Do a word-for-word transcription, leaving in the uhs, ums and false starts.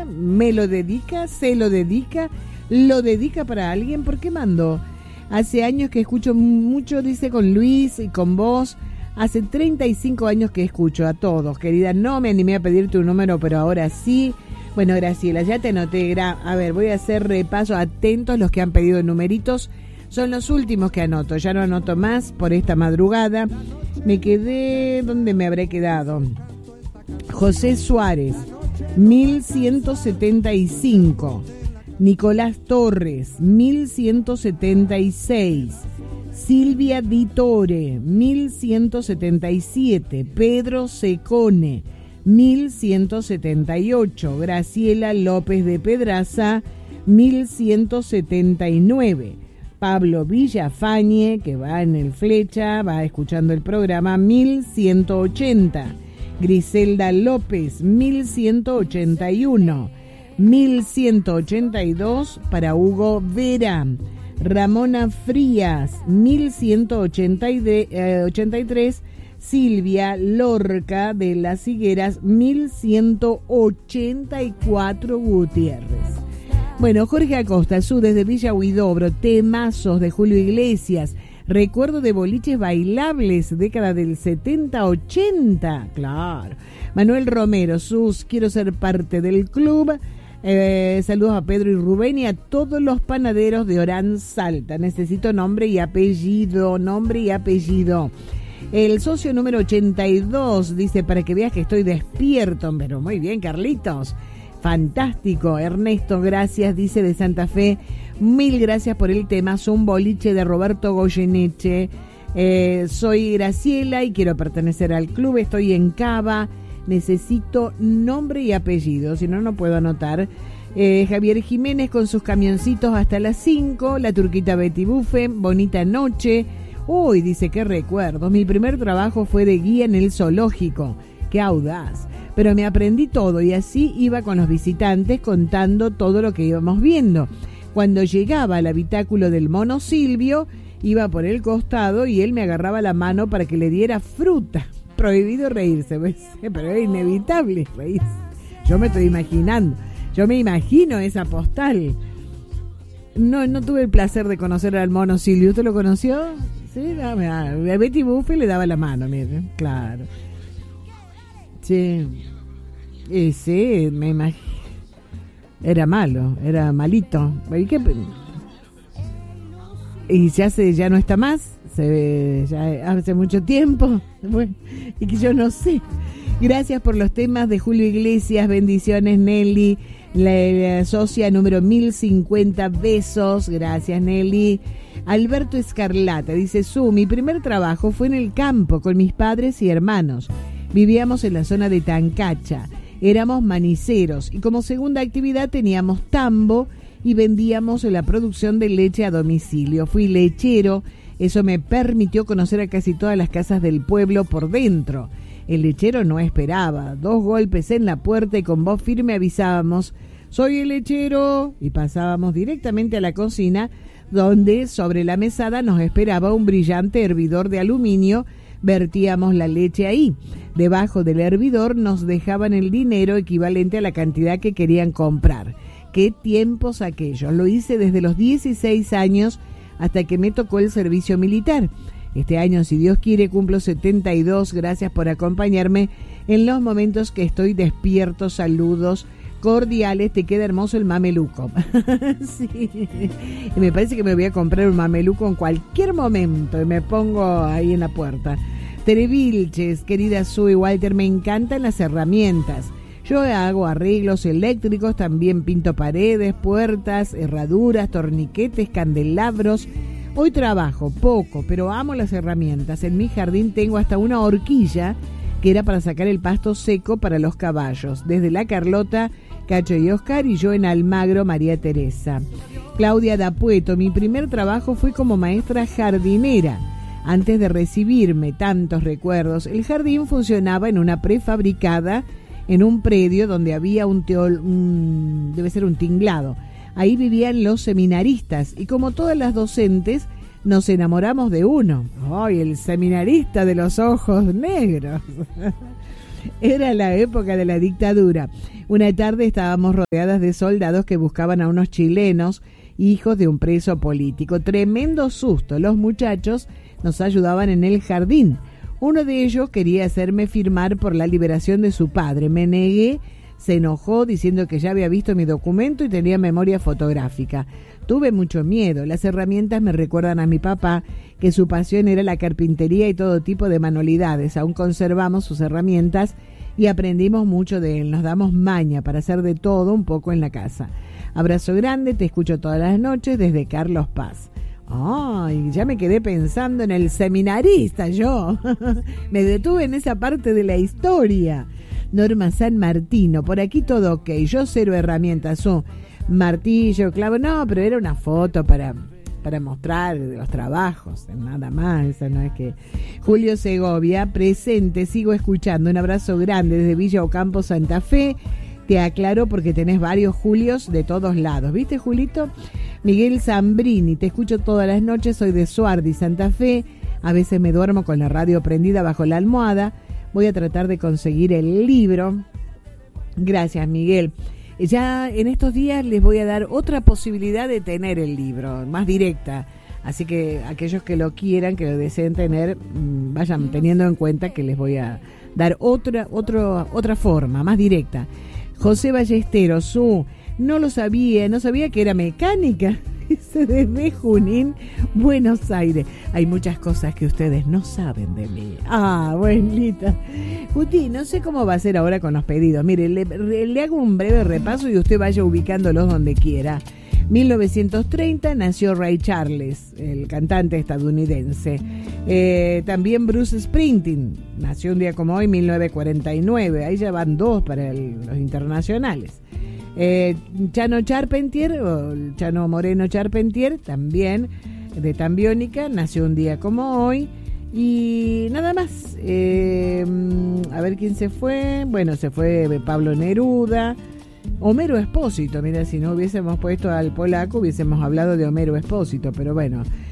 me lo dedica, se lo dedica, lo dedica para alguien. ¿Por qué mandó? Hace años que escucho mucho, dice, con Luis y con vos. Hace treinta y cinco años que escucho a todos, querida. No me animé a pedirte un número, pero ahora sí. Bueno, Graciela, ya te anoté. Gra- a ver, voy a hacer repaso. Atentos los que han pedido numeritos. Son los últimos que anoto. Ya no anoto más por esta madrugada. Me quedé... ¿Dónde me habré quedado? José Suárez, mil ciento setenta y cinco. Nicolás Torres, mil ciento setenta y seis. Silvia Ditore, mil ciento setenta y siete. Pedro Secone, mil ciento setenta y ocho. Graciela López de Pedraza, mil ciento setenta y nueve. Pablo Villafañe, que va en el Flecha, va escuchando el programa, mil ciento ochenta. Griselda López, mil ciento ochenta y uno. mil ciento ochenta y dos para Hugo Vera. Ramona Frías, mil ciento ochenta y tres. Silvia Lorca de Las Higueras, mil ciento ochenta y cuatro. Gutiérrez. Bueno, Jorge Acosta, Su desde Villa Huidobro, temazos de Julio Iglesias, recuerdo de boliches bailables, década del setenta ochenta, claro. Manuel Romero, Sus, quiero ser parte del club. Eh, saludos a Pedro y Rubén y a todos los panaderos de Orán Salta. Necesito nombre y apellido, nombre y apellido. El socio número ochenta y dos dice, para que veas que estoy despierto. Pero muy bien, Carlitos. Fantástico. Ernesto, gracias, dice de Santa Fe. Mil gracias por el tema. Es un boliche de Roberto Goyeneche. Eh, soy Graciela y quiero pertenecer al club. Estoy en Cava. Necesito nombre y apellido, si no, no puedo anotar. Eh, Javier Jiménez con sus camioncitos hasta las cinco. La turquita Betty Buffet, bonita noche. Uy, dice, qué recuerdo. Mi primer trabajo fue de guía en el zoológico. Qué audaz. Pero me aprendí todo y así iba con los visitantes contando todo lo que íbamos viendo. Cuando llegaba al habitáculo del mono Silvio, iba por el costado y él me agarraba la mano para que le diera fruta. Prohibido reírse, ¿ves? Pero es inevitable reírse. Yo me estoy imaginando, yo me imagino esa postal. No, no tuve el placer de conocer al mono Silvio. ¿Usted lo conoció? Sí, a Betty Buffet le daba la mano, miren, claro. Sí, y sí, me imagino. Era malo, era malito. ¿Y qué? Y ya se, ya no está más. Se ve ya hace mucho tiempo, bueno, y que yo no sé. Gracias por los temas de Julio Iglesias, bendiciones Nelly, la, la socia número mil cincuenta, besos, gracias Nelly. Alberto Escarlata dice, Su, mi primer trabajo fue en el campo con mis padres y hermanos, vivíamos en la zona de Tancacha, éramos maniceros y como segunda actividad teníamos tambo y vendíamos la producción de leche a domicilio, fui lechero. Eso me permitió conocer a casi todas las casas del pueblo por dentro. El lechero no esperaba. Dos golpes en la puerta y con voz firme avisábamos, soy el lechero. Y pasábamos directamente a la cocina, donde sobre la mesada nos esperaba un brillante hervidor de aluminio. Vertíamos la leche ahí. Debajo del hervidor nos dejaban el dinero equivalente a la cantidad que querían comprar. Qué tiempos aquellos. Lo hice desde los dieciséis años hasta que me tocó el servicio militar. Este año, si Dios quiere, cumplo setenta y dos. Gracias por acompañarme en los momentos que estoy despierto. Saludos cordiales. Te queda hermoso el mameluco. Sí. Y me parece que me voy a comprar un mameluco en cualquier momento y me pongo ahí en la puerta. Tere Vilches, querida Sue Walter, me encantan las herramientas. Yo hago arreglos eléctricos, también pinto paredes, puertas, herraduras, torniquetes, candelabros. Hoy trabajo poco, pero amo las herramientas. En mi jardín tengo hasta una horquilla que era para sacar el pasto seco para los caballos. Desde La Carlota, Cacho y Oscar, y yo en Almagro, María Teresa. Claudia Dapueto, mi primer trabajo fue como maestra jardinera. Antes de recibirme, tantos recuerdos. El jardín funcionaba en una prefabricada en un predio donde había un, teol, un debe ser un tinglado. Ahí vivían los seminaristas y como todas las docentes nos enamoramos de uno. ¡Ay, el seminarista de los ojos negros! Era la época de la dictadura. Una tarde estábamos rodeadas de soldados que buscaban a unos chilenos, hijos de un preso político. Tremendo susto. Los muchachos nos ayudaban en el jardín. Uno de ellos quería hacerme firmar por la liberación de su padre. Me negué, se enojó diciendo que ya había visto mi documento y tenía memoria fotográfica. Tuve mucho miedo. Las herramientas me recuerdan a mi papá, que su pasión era la carpintería y todo tipo de manualidades. Aún conservamos sus herramientas y aprendimos mucho de él. Nos damos maña para hacer de todo un poco en la casa. Abrazo grande, te escucho todas las noches desde Carlos Paz. Ay, ya me quedé pensando en el seminarista yo. Me detuve en esa parte de la historia. Norma San Martino, por aquí todo ok. Yo cero herramientas, oh, martillo, clavo, no, pero era una foto para, para mostrar los trabajos, nada más, eso no es que... Julio Segovia, presente, sigo escuchando, un abrazo grande desde Villa Ocampo, Santa Fe. Te aclaro porque tenés varios Julios de todos lados, ¿viste, Julito? Miguel Zambrini, te escucho todas las noches, soy de Suardi, Santa Fe, a veces me duermo con la radio prendida bajo la almohada, voy a tratar de conseguir el libro. Gracias, Miguel. Ya en estos días les voy a dar otra posibilidad de tener el libro, más directa. Así que aquellos que lo quieran, que lo deseen tener, vayan teniendo en cuenta que les voy a dar otra, otro, otra forma, más directa. José Ballesteros, su, no lo sabía, no sabía que era mecánica. Desde Junín, Buenos Aires. Hay muchas cosas que ustedes no saben de mí. Ah, buenita. Guti, no sé cómo va a ser ahora con los pedidos. Mire, le, le hago un breve repaso y usted vaya ubicándolos donde quiera. mil novecientos treinta nació Ray Charles, el cantante estadounidense. Eh, también Bruce Springsteen nació un día como hoy, mil novecientos cuarenta y nueve. Ahí ya van dos para el, los internacionales. Eh, Chano Charpentier, o Chano Moreno Charpentier, también de Tambiónica, nació un día como hoy. Y nada más. Eh, a ver quién se fue. Bueno, se fue Pablo Neruda. Homero Expósito, mira, si no hubiésemos puesto al polaco, hubiésemos hablado de Homero Expósito, pero bueno,